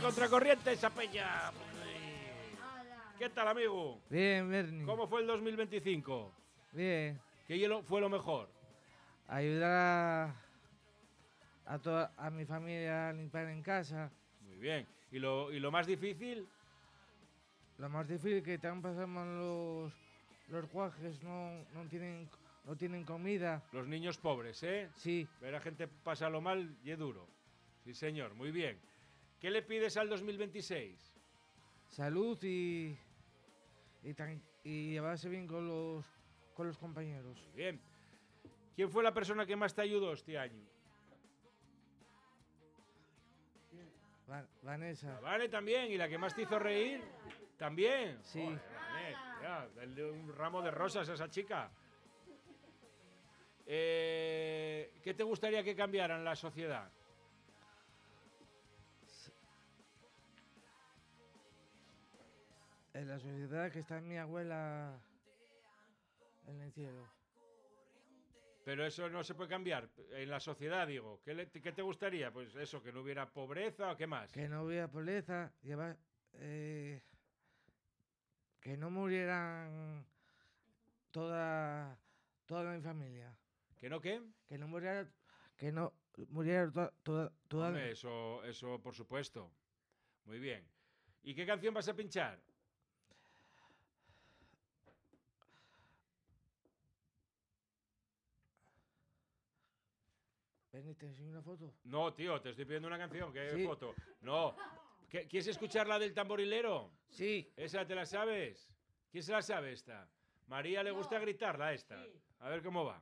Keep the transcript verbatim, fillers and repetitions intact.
contracorriente esa peña. ¿Qué tal, amigo? Bien, Bernie. ¿Cómo fue el dos mil veinticinco? Bien. ¿Qué fue lo mejor? Ayudar a, a toda a mi familia a limpiar en casa. Muy bien. ¿Y lo, y lo más difícil? Lo más difícil que también pasamos los los guajes, no, no tienen no tienen comida. Los niños pobres, ¿eh? Sí. Ver a gente pasarlo mal y es duro. Sí, señor. Muy bien. ¿Qué le pides al dos mil veintiséis? Salud y y, tan, y llevarse bien con los con los compañeros. Muy bien. ¿Quién fue la persona que más te ayudó este año? Va, Vanessa. Vale, también. ¿Y la que más te hizo reír? ¿También? Sí. Joder, Vanet, ya, dale un ramo de rosas a esa chica. Eh, ¿Qué te gustaría que cambiara en la sociedad? En la sociedad que está mi abuela en el cielo. Pero eso no se puede cambiar. En la sociedad, digo. ¿Qué, le, qué te gustaría? Pues eso, que no hubiera pobreza o qué más. Que no hubiera pobreza, llevar, eh, que no murieran toda toda mi familia. ¿Que no qué? Que no muriera que no muriera toda toda, toda Hombre, eso, eso por supuesto. Muy bien. ¿Y qué canción vas a pinchar? Ven, ¿te enseño una foto? No, tío, te estoy pidiendo una canción. ¿Qué Sí. foto? No. ¿Qué- ¿Quieres escuchar la del tamborilero? Sí. ¿Esa te la sabes? ¿Quién se la sabe esta? María le gusta gritarla esta. A ver cómo va.